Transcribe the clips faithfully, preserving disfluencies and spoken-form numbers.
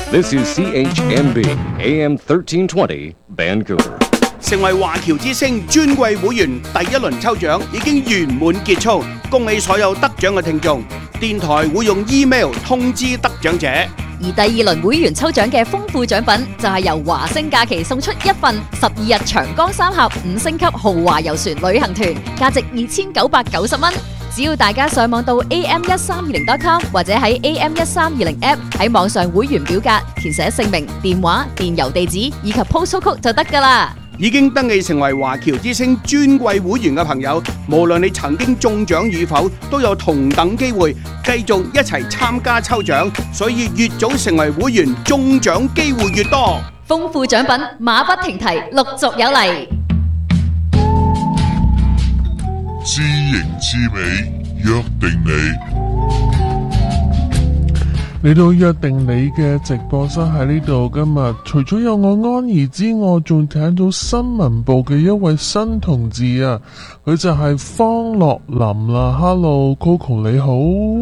This is C H M B A M thirteen twenty Vancouver。 成為華僑之星尊貴會員第一輪抽獎已經圓滿結束，恭喜所有得獎嘅聽眾。電台會用 email 通知得獎者。 而第二輪會員抽獎嘅豐富獎品就係由華星假期送出一份十二日長江三峽五星級豪華遊船旅行團，價值二千九百九十蚊。只要大家上網到 A M 一三二零 dot com 或者喺 A M 一三二零 app 喺網上會員表格填寫姓名、電話、電郵地址以及 postal code 就得㗎啦。 已經登記成為華僑之星尊貴會員嘅朋友，無論你曾經中獎與否，都有同等機會繼續一齊參加抽獎，所以越早成為會員，中獎機會越多。 豐富獎品馬不停蹄，陸續有嚟。 知型知尾，約定你。 嚟到約定你嘅直播室喺呢度，今日除咗有我安怡之外，仲睇到新聞部嘅一位新同志啊，佢就係方樂林啦。Hello Coco 你好。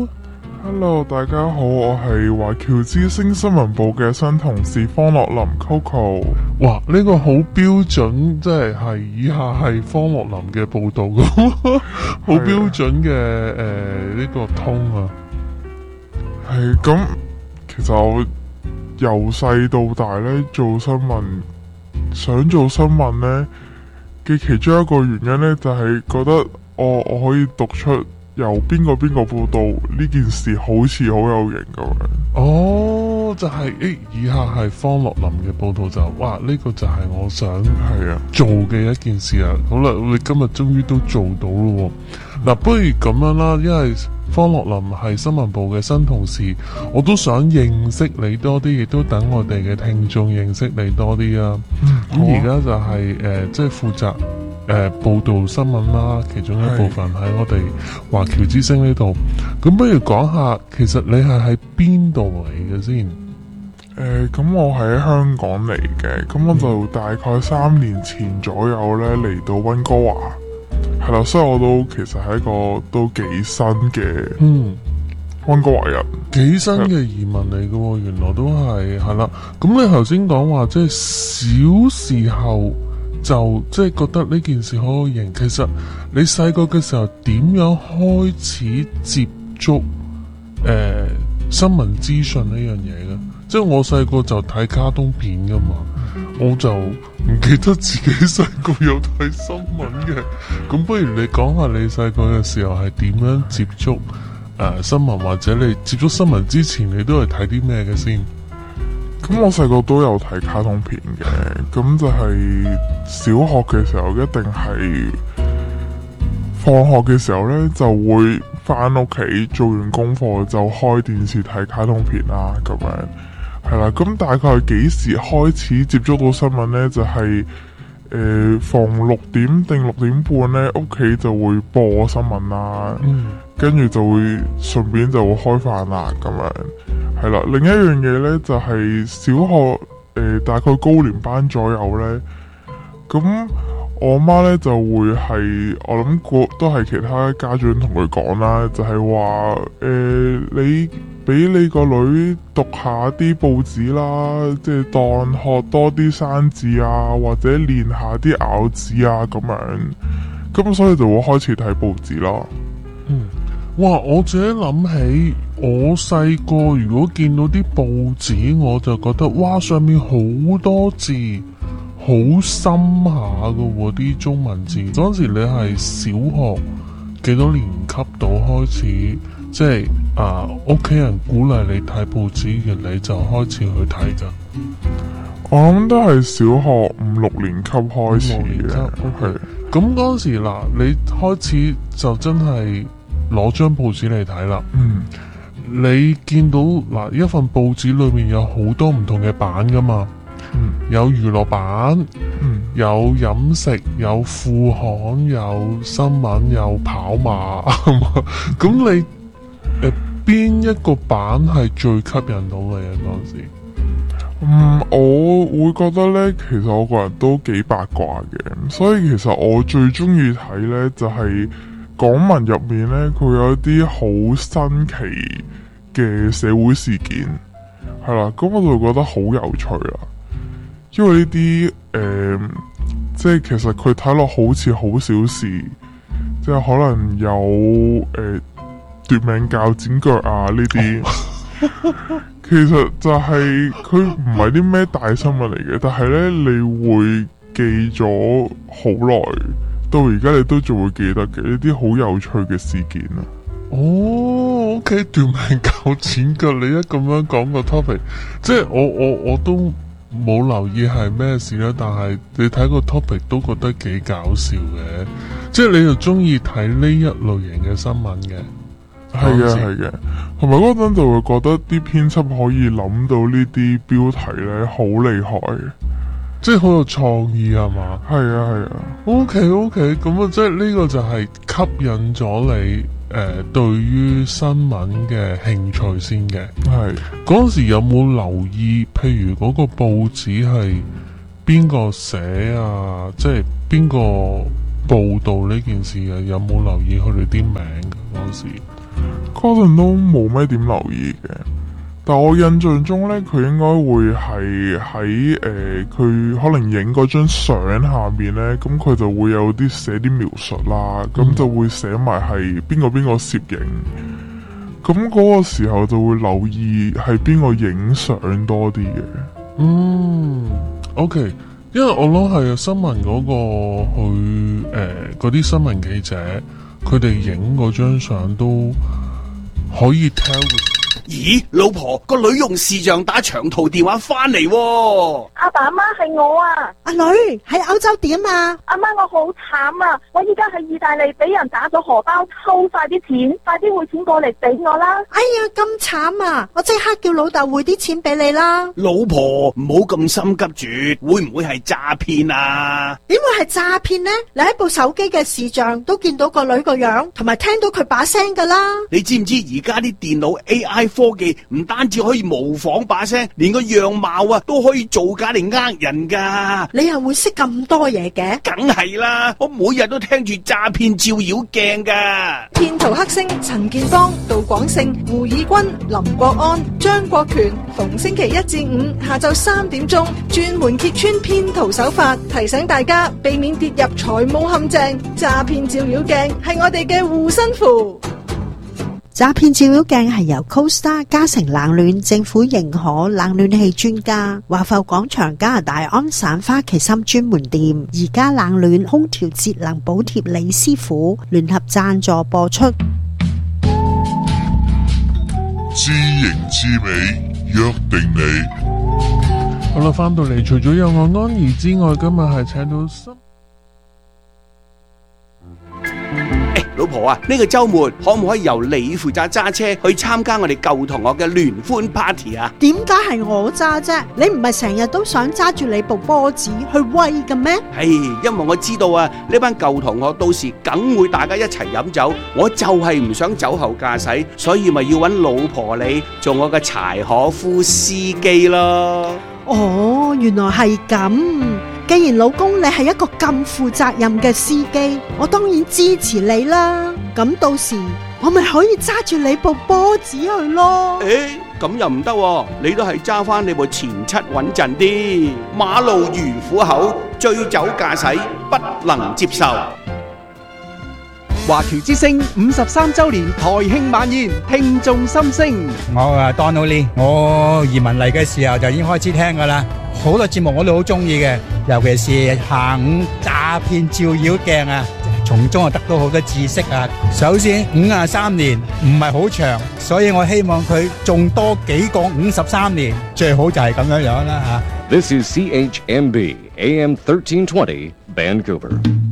Hello 大家好，我係華僑之星新聞部嘅新同事方樂林 Coco。 哇，呢、這個好標準，即係係以下係方樂林嘅報道咁，好標準嘅誒呢個通啊。 係咁，其實我由細到大咧做新聞，想做新聞咧嘅其中一個原因咧，就係、是、覺得我我可以讀出由邊個邊個報道呢件事，好似好有型咁樣。 哦，就係、是、誒，以下係方樂林嘅報道就，哇，呢、這個就係我想係啊做嘅一件事啊。好啦，你今日終於都做到咯。嗱、啊，不如咁樣啦，因為方樂林係新聞部嘅新同事，我都想認識你多啲，亦都等我哋嘅聽眾認識你多啲啊。咁而家就係、是、誒、呃，即係負責誒、呃、報道新聞啦，其中一部分喺我哋華僑之星呢度。咁不如講下，其實你係喺邊度嚟嘅先？ 誒、呃，咁我喺香港嚟嘅，咁我就大概三年前左右咧嚟到溫哥華。係啦，所以我都其實係一個都幾新嘅，嗯，溫哥華人， 幾新嘅移民嚟嘅，原來都係係啦。咁你頭先講話，即係小時候就即係覺得呢件事好好型。其實你細個嘅時候點樣開始接觸誒、呃、新聞資訊呢樣嘢嘅？即係我細個就睇卡通片噶嘛。我就唔記得自己細個有睇新聞嘅，咁不如你講下你細個嘅時候係點樣接觸誒、呃、新聞，或者你接觸新聞之前你都係睇啲咩嘅先？ 咁我細個都有睇卡通片嘅，咁就係小學嘅時候一定係放學嘅時候呢，就會翻屋企做完功課就開電視睇卡通片啦，咁樣。係啦，咁大概係幾時開始接觸到新聞呢？就係、是、誒、呃，逢六點定六點半呢，屋企就會播新聞啦，跟住、嗯、就會順便就會開飯啦，咁樣係啦。另一樣嘢呢，就係、是、小學誒、呃，大概高年班左右呢。咁我媽呢就會係我諗過都係其他家長同佢講啦，就係話誒你。俾你個女讀下啲報紙啦，即係當學多啲生字啊，或者練下啲咬字啊咁樣，咁所以就會開始睇報紙啦。 嗯，哇！我自己諗起我細個如果見到啲報紙，我就覺得哇，上面好多字，好深下噶喎啲中文字。嗰陣時你係小學幾多年級到開始？即係啊，屋企人鼓勵你睇報紙嘅，你就開始去睇㗎。 我諗都係小學五六年級開始嘅。係咁嗰陣時嗱，你開始就真係攞張報紙嚟睇啦。嗯，你見到嗱一份報紙裏面有好多唔同嘅版㗎嘛。嗯，有娛樂版，嗯，有飲食，有副刊，有新聞，有跑馬。咁你誒，邊、呃、一個版係最吸引到你啊？嗰陣時， 嗯，我會覺得咧，其實我個人都幾八卦嘅，所以其實我最中意睇咧，就係、是、港聞入面咧，佢有一啲好新奇嘅社會事件， 係啦，咁我就覺得好有趣啦。因為呢啲誒，即係其實佢睇落好似好小事，即係可能有誒奪命鉸剪腳啊呢啲，其實就係佢唔係啲咩大新聞嚟嘅，但係咧你會記咗好耐，到而家你都仲會記得嘅呢啲好有趣嘅事件啊！ 哦，OK，奪命鉸剪腳，你一咁樣講個 topic， 即係我我我都冇留意係咩事啦，但係你睇個 topic 都覺得幾搞笑嘅，即係你又中意睇呢一類型嘅新聞嘅。 係嘅，係嘅，同埋嗰陣就會覺得啲編輯可以諗到呢啲標題咧，好厲害嘅， 即係好有創意係嘛？ 係啊，係啊。 OK OK，咁啊，即係呢個就係吸引咗你誒、呃，對於新聞嘅興趣先嘅。 係嗰陣時有冇留意？譬如嗰個報紙係邊個寫啊？即係邊個報道呢件事啊？有冇留意佢哋啲名嘅嗰陣時？ 嗰陣都冇咩點留意嘅，但我印象中咧，佢應該會係喺誒，佢、呃、可能影嗰張相下面咧，咁佢就會有啲寫啲描述啦，咁、嗯、就會寫埋係邊個邊個攝影，咁嗰個時候就會留意係邊個影相多啲嘅。 嗯 ，OK，因為我諗係新聞嗰、嗰個去誒嗰啲新聞記者。佢哋影嗰張相都可以 tell。 咦，老婆個女用視像打長途電話翻嚟喎。 阿爸阿媽係我啊。 阿女喺歐洲點啊？ 阿媽我好慘啊！我依家喺意大利俾人打咗荷包，抽晒啲錢，快啲匯錢過嚟俾我啦！ 哎呀，咁慘啊！我即刻叫老豆匯啲錢俾你啦。 老婆唔好咁心急住，會唔會係詐騙啊？ 點會係詐騙呢？你喺部手機嘅視像都見到個女個樣，同埋聽到佢把聲噶啦。 你知唔知而家啲電腦 A I 科技唔單止可以模仿把聲，連個樣貌啊都可以造假嚟呃人噶。 你又會識咁多嘢嘅？ 梗係啦，我每日都聽住詐騙照妖鏡噶。 騙徒黑星陳建邦、杜廣勝、胡以軍、林國安、張國權，逢星期一至五下晝三點鐘，專門揭穿騙徒手法，提醒大家避免跌入財務陷阱。詐騙照妖鏡係我哋嘅護身符。 詐騙照妖鏡係由 CoStar 嘉誠冷暖政府認可冷暖氣專家華埠廣場加拿大安省花旗參專門店而家冷暖空調節能補貼李師傅聯合贊助播出。 知型知美，約定你。 好啦，翻到嚟，除咗有我安怡之外，今日係請到新。 老婆啊，呢個周末可唔可以由你負責揸車去參加我哋舊同學嘅聯歡 party 啊？ 點解係我揸啫？你唔係成日都想揸住你部波子去威嘅咩？ 係，因為我知道啊，呢班舊同學到時梗會大家一齊飲酒，我就係唔想酒後駕駛，所以咪要搵老婆你做我嘅柴可夫司機咯。 哦，原來係咁。既然老公你係一個咁負責任嘅司機，我當然支持你啦。咁到時我咪可以揸住你部波子去咯。 誒，咁又唔得，你都係揸翻你部前七穩陣啲。馬路如虎口，醉酒駕駛不能接受。 華僑之聲五十三周年台慶晚宴，聽眾心聲。 我啊 Donald Lee， 我移民嚟嘅時候就已經開始聽噶啦，好多節目我都好中意嘅，尤其是下午詐騙照妖鏡啊，從中啊得到好多知識啊。首先五十三年唔係好長，所以我希望佢仲多幾個五十三年，最好就係咁樣樣啦吓。 This is C H M B A M thirteen twenty Vancouver.